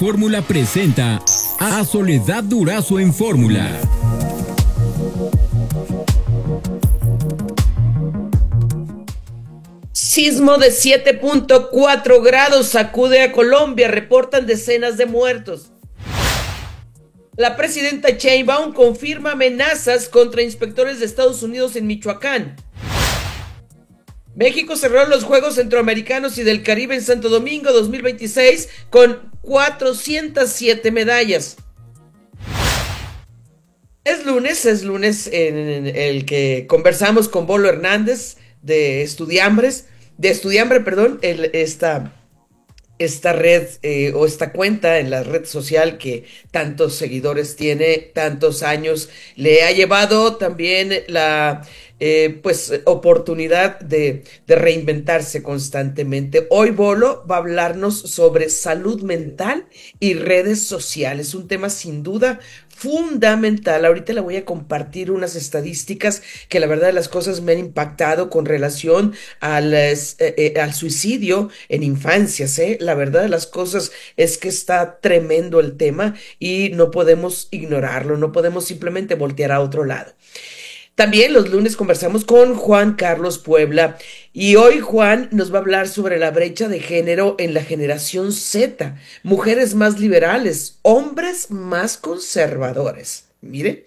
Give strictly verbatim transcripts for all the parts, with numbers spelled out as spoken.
Fórmula presenta a Soledad Durazo en Fórmula. Sismo de siete punto cuatro grados sacude a Colombia, reportan decenas de muertos. La presidenta Sheinbaum confirma amenazas contra inspectores de Estados Unidos en Michoacán. México cerró los Juegos Centroamericanos y del Caribe en Santo Domingo dos mil veintiséis con cuatrocientas siete medallas. Es lunes, es lunes en el que conversamos con Bolo Hernández de Estudiambres, de Estudiambre, perdón, el, esta, esta red eh, o esta cuenta en la red social que tantos seguidores tiene, tantos años le ha llevado también la eh, pues oportunidad de, de reinventarse constantemente. Hoy Bolo va a hablarnos sobre salud mental y redes sociales, un tema sin duda fundamental. Ahorita le voy a compartir unas estadísticas que la verdad de las cosas me han impactado con relación al, eh, eh, al suicidio en infancias, ¿eh? La verdad de las cosas es que está tremendo el tema y no podemos ignorarlo, no podemos simplemente voltear a otro lado. También los lunes conversamos con Juan Carlos Puebla y hoy Juan nos va a hablar sobre la brecha de género en la generación Z, mujeres más liberales, hombres más conservadores. Mire,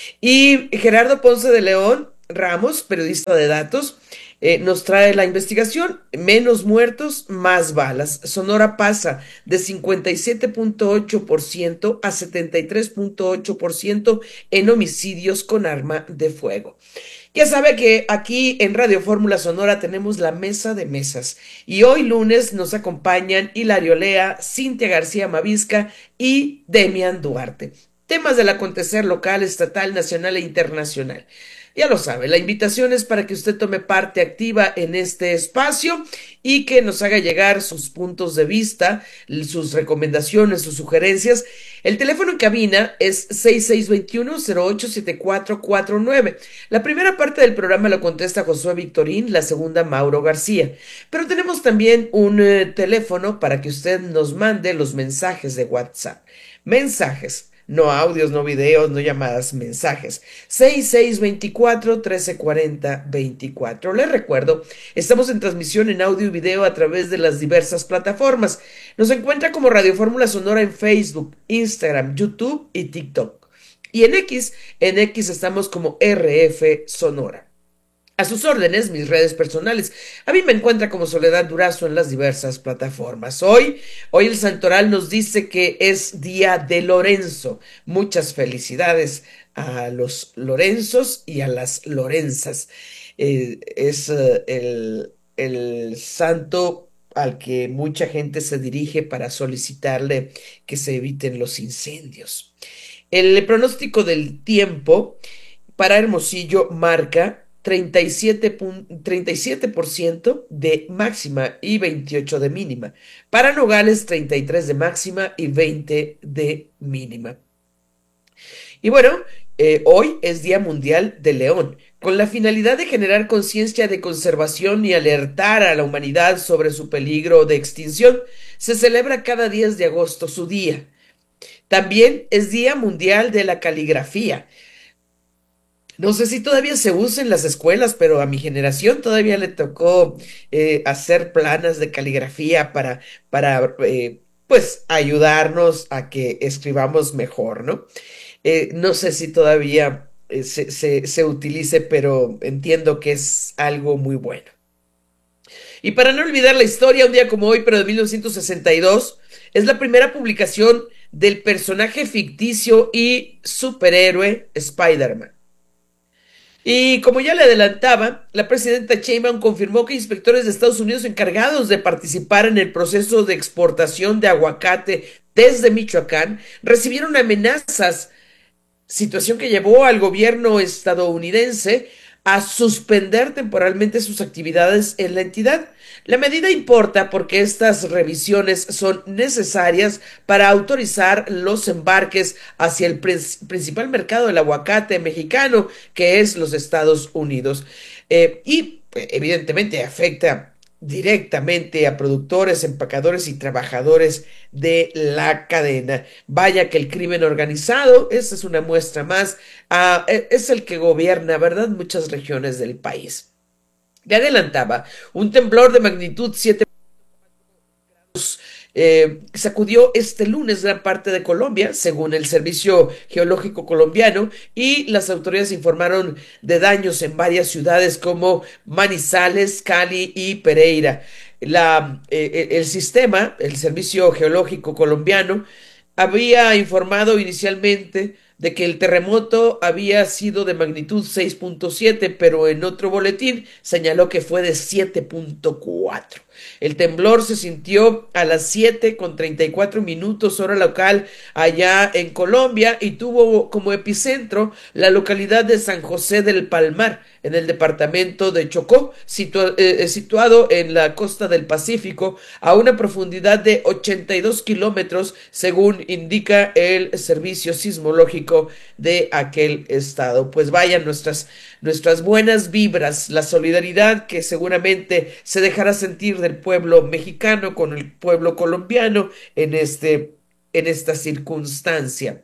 y Gerardo Ponce de León Ramos, periodista de datos, eh, nos trae la investigación, menos muertos, más balas. Sonora pasa de cincuenta y siete punto ocho por ciento a setenta y tres punto ocho por ciento en homicidios con arma de fuego. Ya sabe que aquí en Radio Fórmula Sonora tenemos la mesa de mesas y hoy lunes nos acompañan Hilario Lea, Cintia García Mavisca y Demian Duarte. Temas del acontecer local, estatal, nacional e internacional. Ya lo sabe, la invitación es para que usted tome parte activa en este espacio y que nos haga llegar sus puntos de vista, sus recomendaciones, sus sugerencias. El teléfono en cabina es seis seis dos uno, cero ocho siete cuatro cuatro nueve. La primera parte del programa lo contesta Josué Victorín, la segunda Mauro García. Pero tenemos también un eh, teléfono para que usted nos mande los mensajes de WhatsApp. Mensajes. No audios, no videos, no llamadas, mensajes. seis seis dos cuatro, uno tres cuatro cero, veinticuatro. Les recuerdo, estamos en transmisión en audio y video a través de las diversas plataformas. Nos encuentra como Radio Fórmula Sonora en Facebook, Instagram, YouTube y TikTok. Y en X, en X estamos como R F Sonora. A sus órdenes, mis redes personales. A mí me encuentra como Soledad Durazo en las diversas plataformas. Hoy, hoy el santoral nos dice que es día de Lorenzo. Muchas felicidades a los Lorenzos y a las Lorenzas. Eh, es uh, el, el santo al que mucha gente se dirige para solicitarle que se eviten los incendios. El pronóstico del tiempo para Hermosillo marca treinta y siete por ciento de máxima y veintiocho de mínima. Para Nogales, treinta y tres de máxima y veinte de mínima. Y bueno, eh, hoy es Día Mundial del León, con la finalidad de generar conciencia de conservación y alertar a la humanidad sobre su peligro de extinción. Se celebra cada diez de agosto su día. También es Día Mundial de la Caligrafía. No sé si todavía se usa en las escuelas, pero a mi generación todavía le tocó eh, hacer planas de caligrafía para, para eh, pues, ayudarnos a que escribamos mejor, ¿no? Eh, no sé si todavía eh, se, se, se utilice, pero entiendo que es algo muy bueno. Y para no olvidar la historia, un día como hoy, pero de mil novecientos sesenta y dos, es la primera publicación del personaje ficticio y superhéroe Spider-Man. Y como ya le adelantaba, la presidenta Sheinbaum confirmó que inspectores de Estados Unidos encargados de participar en el proceso de exportación de aguacate desde Michoacán recibieron amenazas, situación que llevó al gobierno estadounidense a suspender temporalmente sus actividades en la entidad. La medida importa porque estas revisiones son necesarias para autorizar los embarques hacia el principal mercado del aguacate mexicano, que es los Estados Unidos. Eh, y evidentemente afecta directamente a productores, empacadores y trabajadores de la cadena. Vaya que el crimen organizado, esa es una muestra más, ah, e- es el que gobierna, ¿verdad? Muchas regiones del país. Le adelantaba, un temblor de magnitud siete eh, sacudió este lunes gran parte de Colombia, según el Servicio Geológico Colombiano, y las autoridades informaron de daños en varias ciudades como Manizales, Cali y Pereira. La, eh, el sistema, el Servicio Geológico Colombiano, había informado inicialmente de que el terremoto había sido de magnitud seis punto siete, pero en otro boletín señaló que fue de siete punto cuatro. El temblor se sintió a las siete con treinta y cuatro minutos hora local allá en Colombia y tuvo como epicentro la localidad de San José del Palmar, en el departamento de Chocó, situa eh, situado en la costa del Pacífico, a una profundidad de ochenta y dos kilómetros, según indica el servicio sismológico de aquel estado. Pues vayan nuestras, nuestras buenas vibras, la solidaridad que seguramente se dejará sentir del pueblo mexicano con el pueblo colombiano en, este, en esta circunstancia.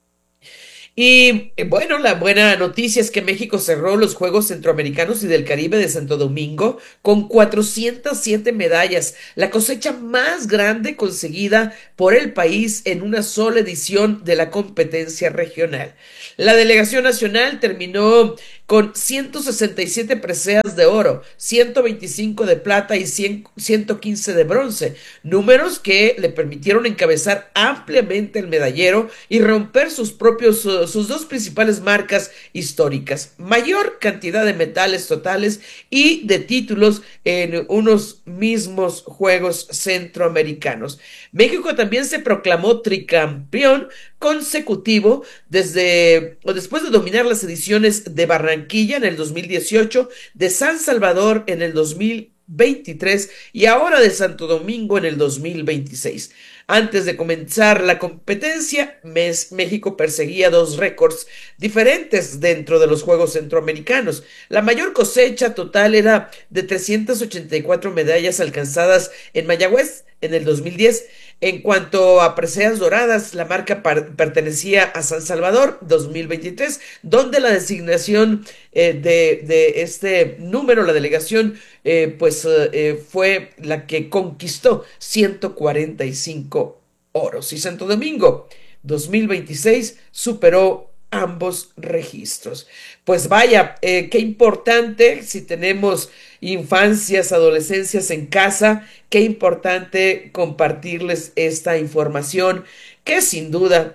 Y eh, bueno, la buena noticia es que México cerró los Juegos Centroamericanos y del Caribe de Santo Domingo con cuatrocientas siete medallas, la cosecha más grande conseguida por el país en una sola edición de la competencia regional. La delegación nacional terminó con ciento sesenta y siete preseas de oro, ciento veinticinco de plata y cien, ciento quince de bronce, números que le permitieron encabezar ampliamente el medallero y romper sus propios, uh, sus dos principales marcas históricas, mayor cantidad de metales totales y de títulos en unos mismos Juegos Centroamericanos. México también se proclamó tricampeón consecutivo desde o después de dominar las ediciones de Barranquilla en el dos mil dieciocho, de San Salvador en el dos mil veintitrés y ahora de Santo Domingo en el dos mil veintiséis. Antes de comenzar la competencia, México perseguía dos récords diferentes dentro de los Juegos Centroamericanos. La mayor cosecha total era de trescientas ochenta y cuatro medallas alcanzadas en Mayagüez en el dos mil diez. En cuanto a preseas doradas, la marca pertenecía a San Salvador dos mil veintitrés, donde la designación eh, de, de, este número, la delegación, eh, pues eh, fue la que conquistó ciento cuarenta y cinco oros. Y Santo Domingo dos mil veintiséis superó ambos registros. Pues vaya, eh, qué importante si tenemos infancias, adolescencias en casa, qué importante compartirles esta información que sin duda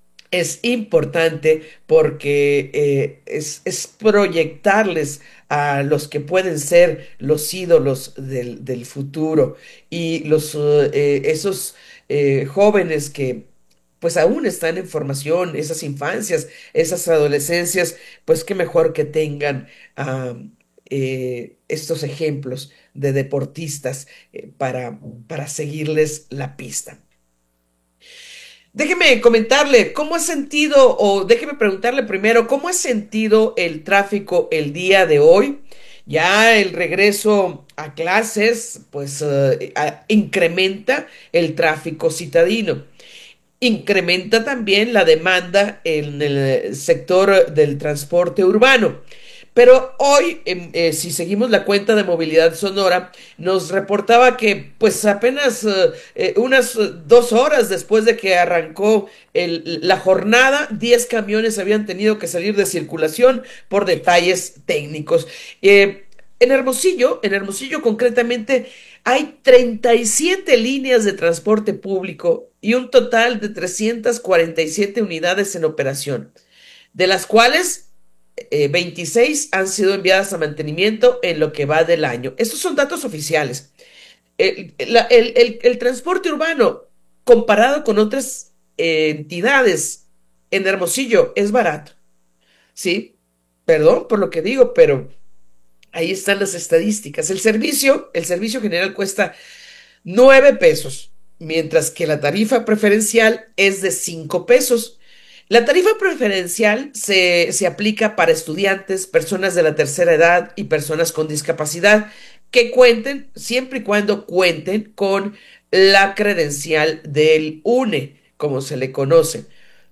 es importante porque eh, es, es, proyectarles a los que pueden ser los ídolos del, del futuro y los, eh, esos eh, jóvenes que pues aún están en formación, esas infancias, esas adolescencias, pues qué mejor que tengan uh, eh, estos ejemplos de deportistas eh, para, para seguirles la pista. Déjeme comentarle cómo ha sentido, o déjeme preguntarle primero, ¿cómo ha sentido el tráfico el día de hoy? Ya el regreso a clases, pues uh, incrementa el tráfico citadino. Incrementa también la demanda en el sector del transporte urbano. Pero hoy, eh, si seguimos la cuenta de movilidad sonora, nos reportaba que pues apenas eh, unas dos horas después de que arrancó el, la jornada, diez camiones habían tenido que salir de circulación por detalles técnicos. Eh, en Hermosillo, en Hermosillo concretamente, hay treinta y siete líneas de transporte público y un total de trescientas cuarenta y siete unidades en operación, de las cuales Eh, veintiséis han sido enviadas a mantenimiento en lo que va del año. Estos son datos oficiales. El, la, el, el, el transporte urbano, comparado con otras eh, entidades en Hermosillo, es barato. ¿Sí? Perdón por lo que digo, pero ahí están las estadísticas. El servicio, el servicio general cuesta nueve pesos, mientras que la tarifa preferencial es de cinco pesos. La tarifa preferencial se, se aplica para estudiantes, personas de la tercera edad y personas con discapacidad. que cuenten, siempre y cuando cuenten con la credencial del U N E, como se le conoce.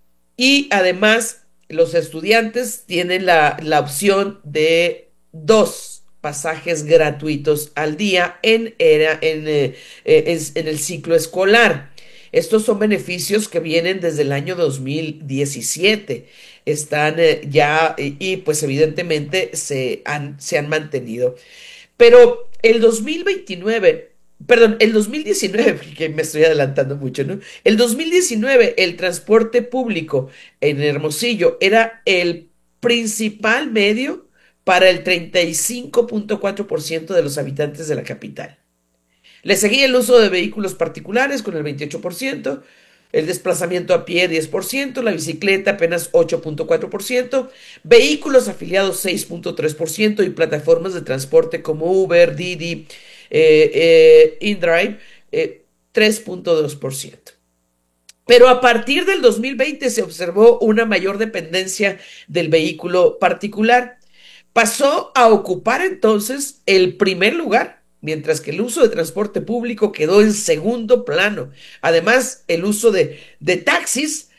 Y además, los estudiantes tienen la, la opción de dos pasajes gratuitos al día en, era, en, eh, eh, es- en el ciclo escolar. Estos son beneficios que vienen desde el año dos mil diecisiete. Están eh, ya y, y, pues evidentemente se han, se han mantenido. Pero el dos mil veintinueve, perdón, el dos mil diecinueve, porque me estoy adelantando mucho, ¿no? El dos mil diecinueve, el transporte público en Hermosillo era el principal medio para el treinta y cinco punto cuatro por ciento de los habitantes de la capital. Le seguía el uso de vehículos particulares con el veintiocho por ciento, el desplazamiento a pie diez por ciento, la bicicleta apenas ocho punto cuatro por ciento, vehículos afiliados seis punto tres por ciento y plataformas de transporte como Uber, Didi, eh, eh, InDrive eh, tres punto dos por ciento. Pero a partir del dos mil veinte se observó una mayor dependencia del vehículo particular. Pasó a ocupar entonces el primer lugar, mientras que el uso de transporte público quedó en segundo plano. Además, el uso de, de taxis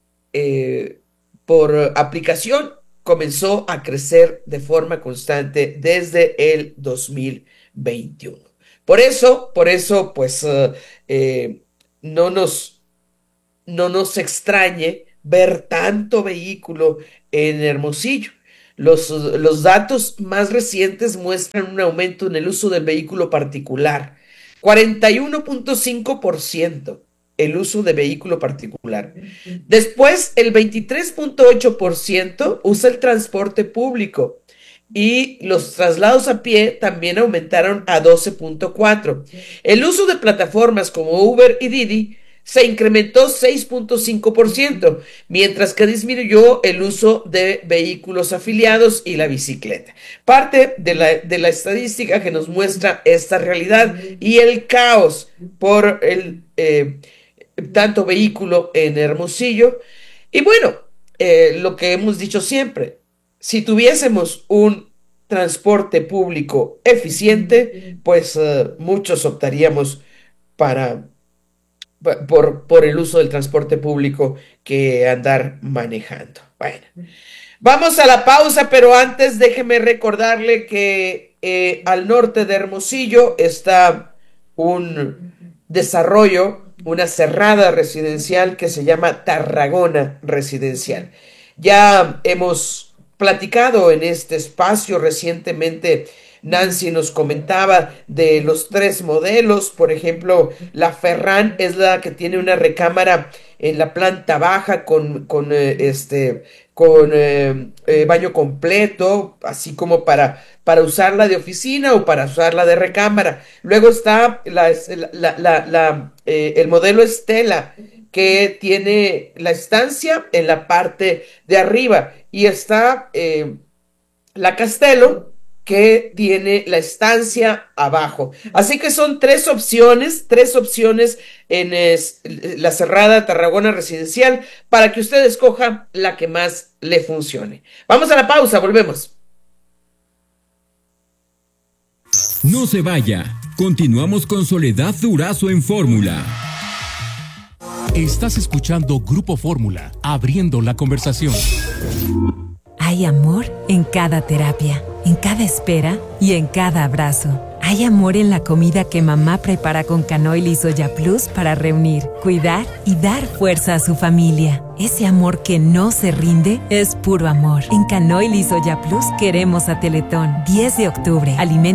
eh, por aplicación comenzó a crecer de forma constante desde el dos mil veintiuno. Por eso, por eso, pues, uh, eh, no nos no nos extrañe ver tanto vehículo en Hermosillo. Los, los datos más recientes muestran un aumento en el uso del vehículo particular, cuarenta y uno punto cinco por ciento el uso de vehículo particular. Después, el veintitrés punto ocho por ciento usa el transporte público y los traslados a pie también aumentaron a doce punto cuatro. El uso de plataformas como Uber y Didi se incrementó seis punto cinco por ciento, mientras que disminuyó el uso de vehículos afiliados y la bicicleta. Parte de la, de la estadística que nos muestra esta realidad y el caos por el eh, tanto vehículo en Hermosillo. Y bueno, eh, lo que hemos dicho siempre, si tuviésemos un transporte público eficiente, pues uh, muchos optaríamos para por, por el uso del transporte público que andar manejando. Bueno, vamos a la pausa, pero antes déjeme recordarle que eh, al norte de Hermosillo está un desarrollo, una cerrada residencial que se llama Tarragona Residencial. Ya hemos platicado en este espacio recientemente. Nancy nos comentaba de los tres modelos, por ejemplo, la Ferran es la que tiene una recámara en la planta baja con, con eh, este con eh, eh, baño completo, así como para, para usarla de oficina o para usarla de recámara. Luego está la, la, la, la, eh, el modelo Estela, que tiene la estancia en la parte de arriba, y está eh, la Castello, que tiene la estancia abajo. Así que son tres opciones, tres opciones en es, la cerrada Tarragona Residencial para que usted escoja la que más le funcione. Vamos a la pausa, volvemos. No se vaya, continuamos con Soledad Durazo en Fórmula. Estás escuchando Grupo Fórmula, abriendo la conversación. Hay amor en cada terapia, en cada espera y en cada abrazo. Hay amor en la comida que mamá prepara con Canoil y Soya Plus para reunir, cuidar y dar fuerza a su familia. Ese amor que no se rinde es puro amor. En Canoil y Soya Plus queremos a Teletón. diez de octubre, alimento